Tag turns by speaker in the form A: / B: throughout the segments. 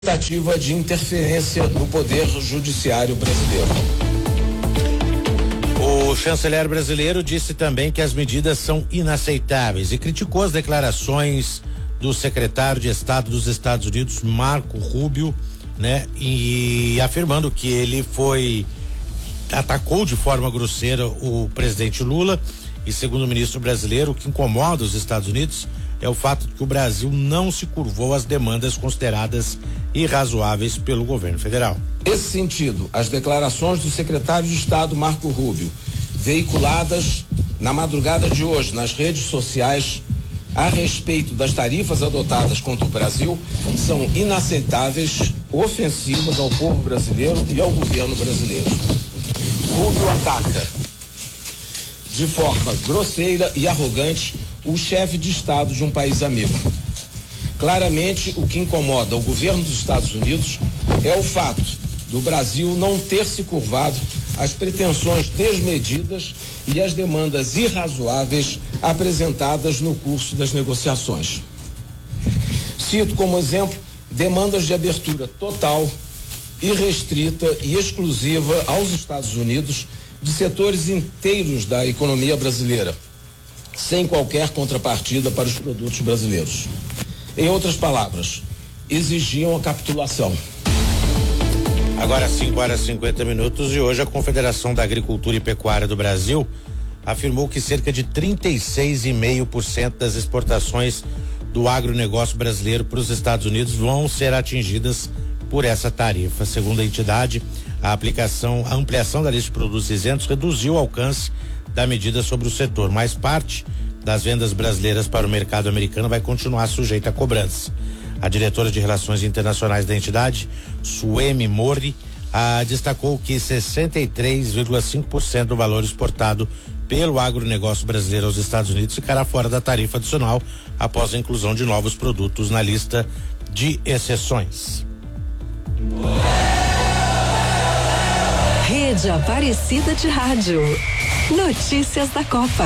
A: tentativa de interferência no poder judiciário brasileiro.
B: O chanceler brasileiro disse também que as medidas são inaceitáveis e criticou as declarações do secretário de Estado dos Estados Unidos, Marco Rubio, né? E afirmando que ele atacou de forma grosseira o presidente Lula. E segundo o ministro brasileiro, o que incomoda os Estados Unidos é o fato de que o Brasil não se curvou às demandas consideradas irrazoáveis pelo governo federal.
A: Nesse sentido, as declarações do secretário de Estado Marco Rubio, veiculadas na madrugada de hoje nas redes sociais a respeito das tarifas adotadas contra o Brasil, são inaceitáveis, ofensivas ao povo brasileiro e ao governo brasileiro. Rubio ataca de forma grosseira e arrogante o chefe de Estado de um país amigo. Claramente, o que incomoda o governo dos Estados Unidos é o fato do Brasil não ter se curvado às pretensões desmedidas e às demandas irrazoáveis apresentadas no curso das negociações. Cito como exemplo demandas de abertura total, irrestrita e exclusiva aos Estados Unidos de setores inteiros da economia brasileira, sem qualquer contrapartida para os produtos brasileiros. Em outras palavras, exigiam a capitulação.
B: Agora 5h50 e hoje a Confederação da Agricultura e Pecuária do Brasil afirmou que cerca de 36,5% das exportações do agronegócio brasileiro para os Estados Unidos vão ser atingidas por essa tarifa. Segundo a entidade, a ampliação da lista de produtos isentos reduziu o alcance da medida sobre o setor, mas parte das vendas brasileiras para o mercado americano vai continuar sujeita a cobrança. A diretora de Relações Internacionais da entidade, Suemi Mori, destacou que 63,5% do valor exportado pelo agronegócio brasileiro aos Estados Unidos ficará fora da tarifa adicional após a inclusão de novos produtos na lista de exceções.
C: Rede Aparecida de Rádio. Notícias da Copa.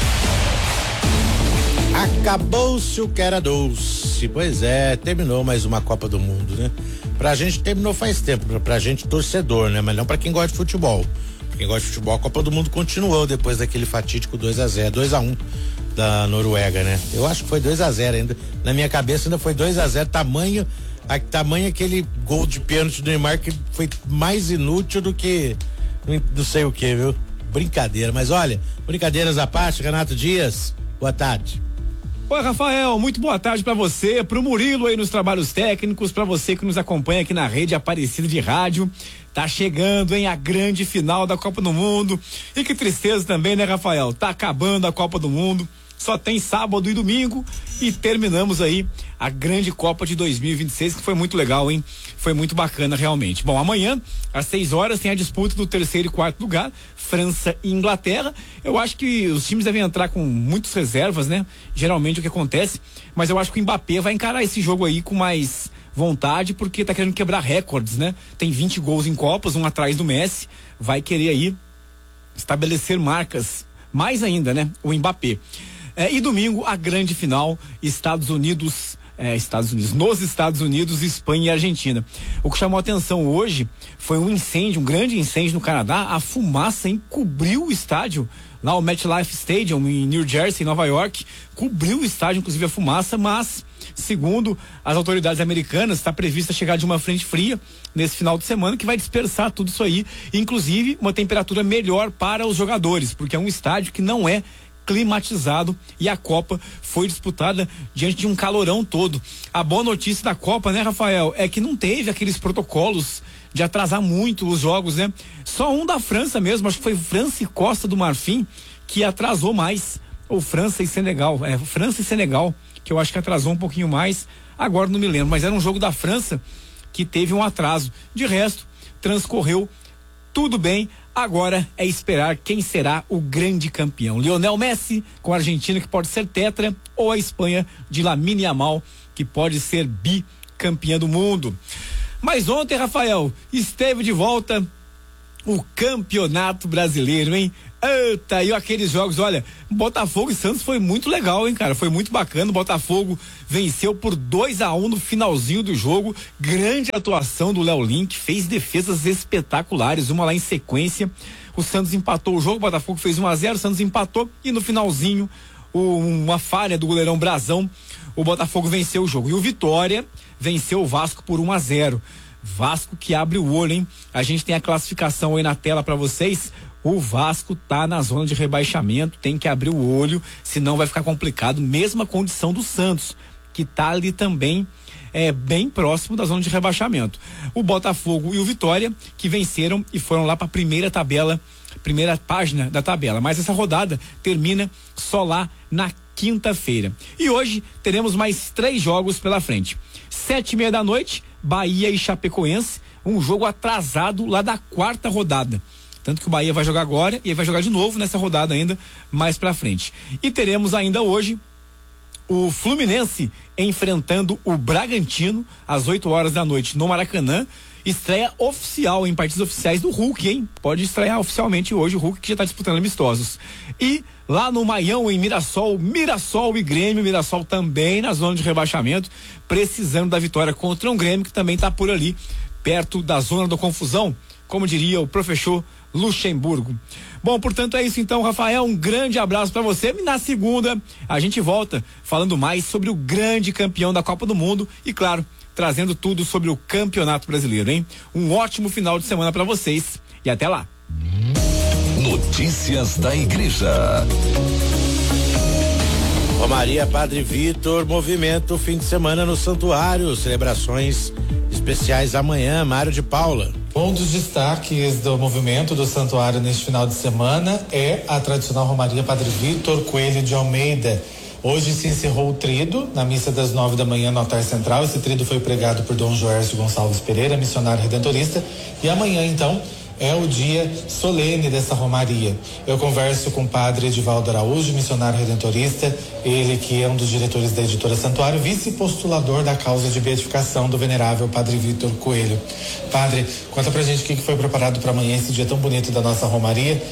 B: Acabou-se o que era doce. Pois é, terminou mais uma Copa do Mundo, né? Pra gente terminou faz tempo, pra gente torcedor, né? Mas não pra quem gosta de futebol. Pra quem gosta de futebol, a Copa do Mundo continuou depois daquele fatídico 2-1 da Noruega, né? Eu acho que foi 2-0 ainda. Na minha cabeça ainda foi 2-0, tamanho aquele gol de pênalti do Neymar que foi mais inútil do que não sei o que, viu? Brincadeira, mas olha, brincadeiras à parte, Renato Dias, boa tarde.
D: Oi, Rafael, muito boa tarde pra você, pro Murilo aí nos trabalhos técnicos, pra você que nos acompanha aqui na Rede Aparecida de Rádio. Tá chegando, hein, a grande final da Copa do Mundo. E que tristeza também, né, Rafael? Tá acabando a Copa do Mundo. Só tem sábado e domingo e terminamos aí a grande Copa de 2026, que foi muito legal, hein? Foi muito bacana realmente. Bom, amanhã, às 6 horas, tem a disputa do 3º e 4º lugar, França e Inglaterra. Eu acho que os times devem entrar com muitas reservas, né? Geralmente o que acontece, mas eu acho que o Mbappé vai encarar esse jogo aí com mais vontade, porque tá querendo quebrar recordes, né? Tem 20 gols em Copas, um atrás do Messi, vai querer aí estabelecer marcas, mais ainda, né? O Mbappé. E domingo, a grande final, nos Estados Unidos, Espanha e Argentina. O que chamou a atenção hoje foi um grande incêndio no Canadá. A fumaça encobriu o estádio, lá o MetLife Stadium, em New Jersey, Nova York, cobriu o estádio, inclusive a fumaça, mas, segundo as autoridades americanas, está prevista a chegada de uma frente fria nesse final de semana que vai dispersar tudo isso aí, inclusive uma temperatura melhor para os jogadores, porque é um estádio que não é climatizado e a Copa foi disputada diante de um calorão todo. A boa notícia da Copa, né, Rafael, é que não teve aqueles protocolos de atrasar muito os jogos, né? Só um da França mesmo, acho que foi França e Costa do Marfim que atrasou mais, ou França e Senegal, que eu acho que atrasou um pouquinho mais, agora não me lembro, mas era um jogo da França que teve um atraso. De resto, transcorreu tudo bem. Agora é esperar quem será o grande campeão. Lionel Messi com a Argentina, que pode ser tetra, ou a Espanha de Lamine Yamal, que pode ser bicampeã do mundo. Mas ontem, Rafael, esteve de volta o Campeonato Brasileiro, hein? Eita, e aqueles jogos, olha, Botafogo e Santos foi muito legal, hein, cara? Foi muito bacana. O Botafogo venceu por 2-1 no finalzinho do jogo. Grande atuação do Léo Link, fez defesas espetaculares, uma lá em sequência. O Santos empatou o jogo, o Botafogo fez 1-0, o Santos empatou e no finalzinho, uma falha do goleirão Brazão, o Botafogo venceu o jogo. E o Vitória venceu o Vasco por 1-0. Vasco que abre o olho, hein? A gente tem a classificação aí na tela pra vocês. O Vasco tá na zona de rebaixamento, tem que abrir o olho, senão vai ficar complicado. Mesma condição do Santos, que tá ali também bem próximo da zona de rebaixamento. O Botafogo e o Vitória que venceram e foram lá para primeira página da tabela. Mas essa rodada termina só lá na quinta-feira. E hoje teremos mais 3 jogos pela frente. 7:30 da noite, Bahia e Chapecoense, um jogo atrasado lá da 4ª rodada. Tanto que o Bahia vai jogar agora e vai jogar de novo nessa rodada ainda mais pra frente. E teremos ainda hoje o Fluminense enfrentando o Bragantino às 8h da noite no Maracanã. Estreia oficial em partidas oficiais do Hulk, hein? Pode estrear oficialmente hoje o Hulk, que já tá disputando amistosos. E lá no Maião, em Mirassol e Grêmio, Mirassol também na zona de rebaixamento, precisando da vitória contra um Grêmio que também tá por ali, perto da zona da confusão, como diria o professor Luxemburgo. Bom, portanto é isso então, Rafael, um grande abraço para você e na segunda a gente volta falando mais sobre o grande campeão da Copa do Mundo e claro, trazendo tudo sobre o Campeonato Brasileiro, hein? Um ótimo final de semana para vocês e até lá.
E: Notícias da Igreja.
B: Romaria Padre Vitor, movimento fim de semana no Santuário, celebrações especiais amanhã. Mário de Paula.
F: Um dos destaques do movimento do Santuário neste final de semana é a tradicional Romaria Padre Vitor Coelho de Almeida. Hoje se encerrou o trido na missa das 9 da manhã no altar central. Esse trido foi pregado por Dom Joércio Gonçalves Pereira, missionário redentorista, e amanhã então é o dia solene dessa romaria. Eu converso com o padre Edivaldo Araújo, missionário redentorista, ele que é um dos diretores da editora Santuário, vice-postulador da causa de beatificação do venerável Padre Vitor Coelho. Padre, conta pra gente o que foi preparado para amanhã, esse dia tão bonito da nossa romaria.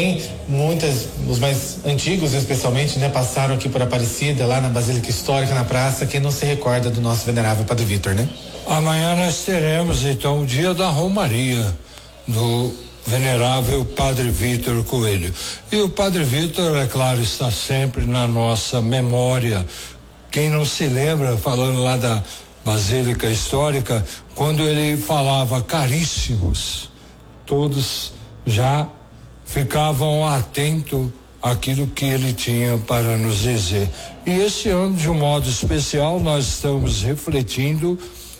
F: Os mais antigos especialmente, né, passaram aqui por Aparecida, lá na Basílica Histórica, na praça, quem não se recorda do nosso venerável Padre Vitor, né?
G: Amanhã nós teremos então o dia da romaria do venerável Padre Vitor Coelho. E o Padre Vitor, é claro, está sempre na nossa memória. Quem não se lembra, falando lá da Basílica Histórica, quando ele falava caríssimos, todos já ficavam atentos àquilo que ele tinha para nos dizer. E esse ano, de um modo especial, nós estamos refletindo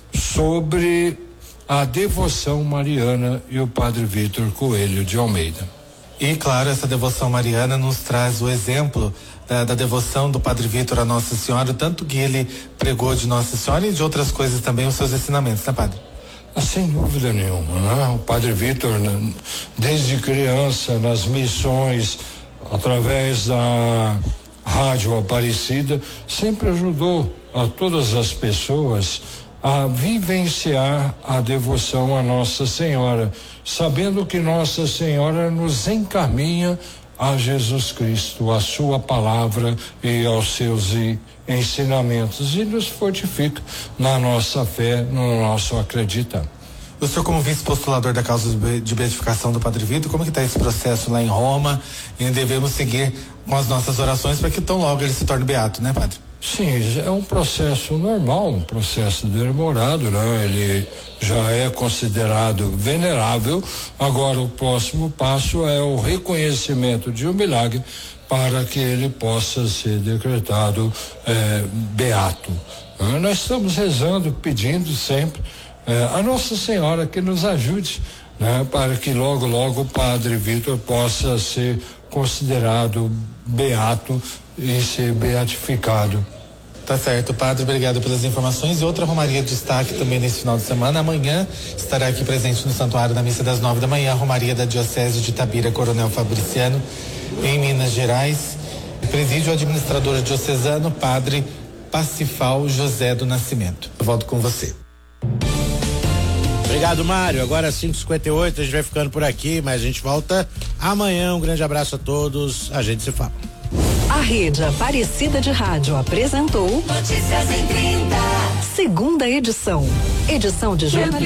G: sobre a devoção mariana e o Padre Vitor Coelho de Almeida.
F: E claro, essa devoção mariana nos traz o exemplo da devoção do Padre Vitor a Nossa Senhora, tanto que ele pregou de Nossa Senhora e de outras coisas também, os seus ensinamentos, né, Padre?
G: Sem dúvida nenhuma, né? O Padre Vitor, desde criança, nas missões, através da Rádio Aparecida, sempre ajudou a todas as pessoas a vivenciar a devoção a Nossa Senhora, sabendo que Nossa Senhora nos encaminha a Jesus Cristo, a sua palavra e aos seus ensinamentos, e nos fortifica na nossa fé, no nosso acreditar.
F: O senhor, como vice-postulador da causa de beatificação do Padre Vitor, como que está esse processo lá em Roma? E devemos seguir com as nossas orações para que tão logo ele se torne beato, né, Padre?
G: Sim, é um processo normal, um processo demorado, né? Ele já é considerado venerável. Agora o próximo passo é o reconhecimento de um milagre para que ele possa ser decretado beato. Nós estamos rezando, pedindo sempre a Nossa Senhora que nos ajude, né? Para que logo o Padre Vitor possa ser considerado beato e ser beatificado.
F: Tá certo, Padre, obrigado pelas informações. E outra romaria de destaque também nesse final de semana. Amanhã estará aqui presente no Santuário na missa das 9 da manhã, a romaria da Diocese de Itabira, Coronel Fabriciano, em Minas Gerais. Preside o administrador diocesano, Padre Pacifal José do Nascimento. Eu volto com você.
B: Obrigado, Mário. Agora 5h58, a gente vai ficando por aqui, mas a gente volta amanhã. Um grande abraço a todos. A gente se fala.
C: A Rede Aparecida de Rádio apresentou Notícias em 30. Segunda edição. Edição de jornalismo.